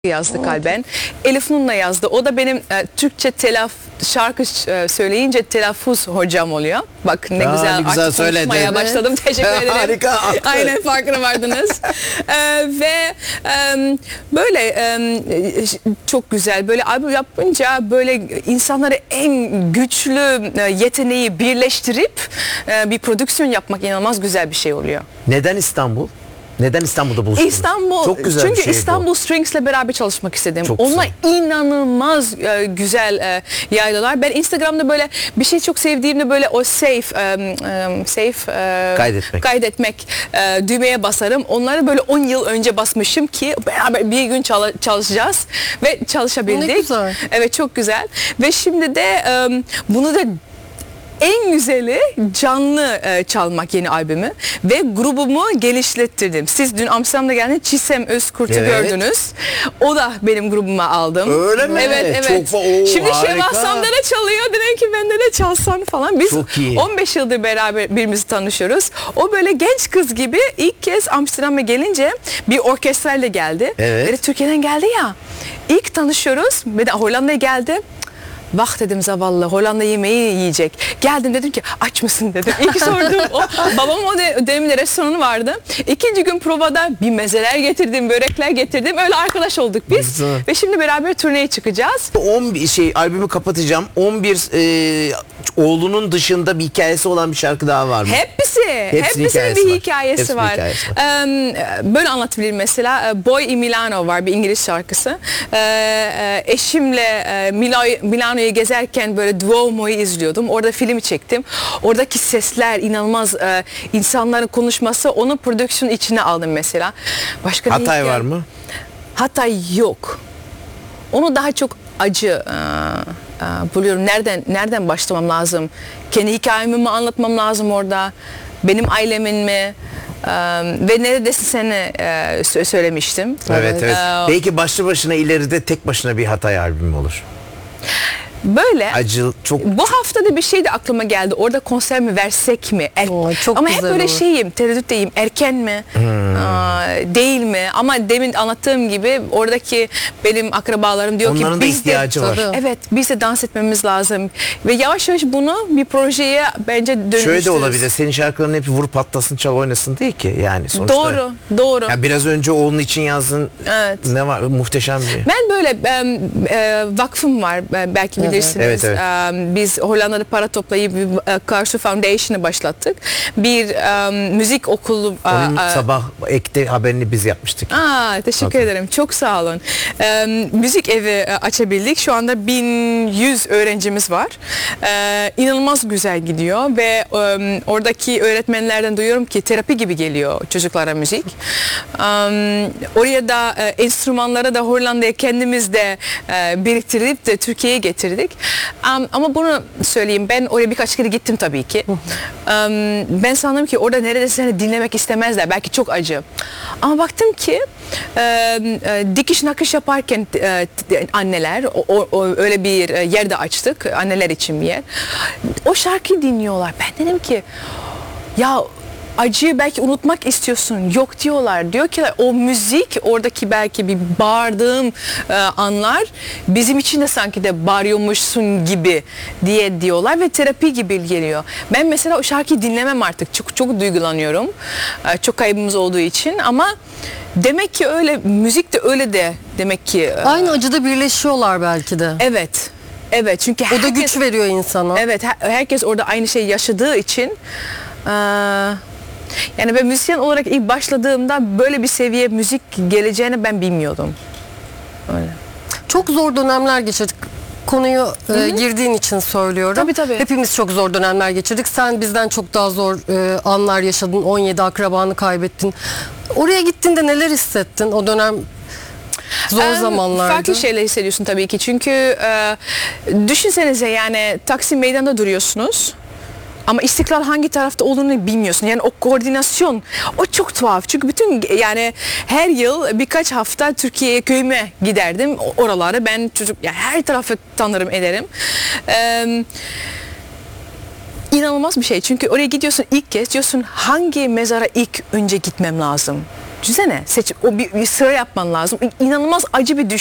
yazdı kalben. Elif Nun'la yazdı. O da benim Türkçe şarkı söyleyince telaffuz hocam oluyor. Bak ne güzel, ne güzel artık konuşmaya başladım. Teşekkür ederim. Harika. Aynen, farkına vardınız. Ve böyle çok güzel. Böyle albüm yapınca böyle insanları en güçlü yeteneği birleştirip bir prodüksiyon yapmak inanılmaz güzel bir şey oluyor. Neden İstanbul? Neden İstanbul'da buluştunuz? İstanbul, çok güzel çünkü bir şey İstanbul Strings'le beraber çalışmak istedim. Çok Onlar güzel. inanılmaz güzel yaylılar. Ben Instagram'da böyle bir şey çok sevdiğimde böyle o kaydetmek düğmeye basarım. Onları böyle 10 yıl önce basmışım ki beraber bir gün çalışacağız ve çalışabildik. Ne güzel. Evet, çok güzel. Ve şimdi de bunu da en güzeli canlı çalmak yeni albümü ve grubumu geliştirdim. Siz dün Amsterdam'da geldiniz, Çisem Özkurt'u gördünüz. O da benim grubuma aldım. Öyle mi? Evet. Şimdi Şevval Sam'da da çalıyor. Dedim ki bende de çalsan falan. Biz 15 yıldır beraber birbirimizi tanışıyoruz. O böyle genç kız gibi ilk kez Amsterdam'a gelince bir orkestrayla geldi. Evet. Ve Türkiye'den geldi ya. İlk tanışıyoruz ve de Hollanda'ya geldi. Bak dedim, zavallı Hollanda yemeği yiyecek. Geldim, dedim ki aç mısın dedim. İlk sorduğum o. Babam o dönemde restoranı vardı. İkinci gün provada bir mezeler getirdim, börekler getirdim. Öyle arkadaş olduk biz. Güzel. Ve şimdi beraber turneye çıkacağız. 11 albümü kapatacağım. 11 oğlunun dışında bir hikayesi olan bir şarkı daha var mı? Hepsinin bir hikayesi var. Böyle anlatabilirim mesela. Boy in Milano var, bir İngiliz şarkısı. Eşimle Milano'yu gezerken böyle Duomo'yu izliyordum. Orada filmi çektim. Oradaki sesler inanılmaz, insanların konuşması, onu prodüksiyon içine aldım mesela. Başka Hatay var mı? Hatay yok. Onu daha çok acı buluyorum. Nereden başlamam lazım? Kendi hikayemi mi anlatmam lazım orada? Benim ailemin mi? Ve neredesin seni söylemiştim. Evet. Belki başlı başına ileride tek başına bir Hatay albümü olur. Böyle acı çok. Bu hafta da bir şey de aklıma geldi. Orada konser mi versek mi? Çok ama hep böyle olur. tereddütteyim. Erken mi? Değil mi? Ama demin anlattığım gibi oradaki benim akrabalarım diyor onların ki da biz ihtiyacı var. Evet, biz de dans etmemiz lazım. Ve yavaş yavaş bunu bir projeye bence dönüştürürüz. Şöyle de olabilir. Senin şarkıların hep vur patlasın çal oynasın değil ki yani sonuçta. Doğru. Yani biraz önce oğlun için yazdın. Evet. Ne var? Muhteşem bir. Ben böyle vakfım var, belki bilirsiniz. Evet. Biz Hollanda'da para toplayıp Karşı Foundation'ı başlattık. Bir müzik okulu. Onun sabah ekte haberini biz yapmıştık. Teşekkür ederim. Çok sağ olun. Müzik evi açabildik. Şu anda 1100 öğrencimiz var. İnanılmaz güzel gidiyor ve oradaki öğretmenlerden duyuyorum ki terapi gibi geliyor çocuklara müzik. Oraya da enstrümanları da Hollanda'ya kendimiz de biriktirip de Türkiye'ye getirdik. Ama bunu söyleyeyim, ben oraya birkaç kere gittim tabii ki. Ben sandım ki orada neredeyse dinlemek istemezler. Belki çok acı. Ama baktım ki dikiş nakış yaparken anneler öyle bir yerde açtık. Anneler için bir yer. O şarkıyı dinliyorlar. Ben dedim ki ya acıyı belki unutmak istiyorsun. Yok diyorlar. Diyor ki o müzik, oradaki belki bir bağırdığım anlar bizim için de sanki de bağırıyormuşsun gibi diyorlar ve terapi gibi geliyor. Ben mesela o şarkıyı dinlemem artık. Çok duygulanıyorum. Çok kaybımız olduğu için ama demek ki öyle, müzik de öyle de demek ki. Aynı acıda birleşiyorlar belki de. Evet, çünkü o da güç veriyor insana. Evet, herkes orada aynı şeyi yaşadığı için. Yani ben müzisyen olarak ilk başladığımda böyle bir seviye müzik geleceğini ben bilmiyordum. Öyle. Çok zor dönemler geçirdik. Konuyu girdiğin için söylüyorum. Tabii. Hepimiz çok zor dönemler geçirdik. Sen bizden çok daha zor anlar yaşadın. 17 akrabanı kaybettin. Oraya gittiğinde neler hissettin o dönem? Zor zamanlardı. Farklı şeyler hissediyorsun tabii ki. Çünkü düşünsenize, yani Taksim Meydanı'nda duruyorsunuz. Ama İstiklal hangi tarafta olduğunu bilmiyorsun. Yani o koordinasyon, o çok tuhaf. Çünkü yani her yıl birkaç hafta Türkiye'ye, köyüme giderdim. Oraları ben yani her tarafı tanırım ederim. İnanılmaz bir şey. Çünkü oraya gidiyorsun ilk kez, diyorsun hangi mezara ilk önce gitmem lazım? Düşünsene, o bir sıra yapman lazım. İnanılmaz acı bir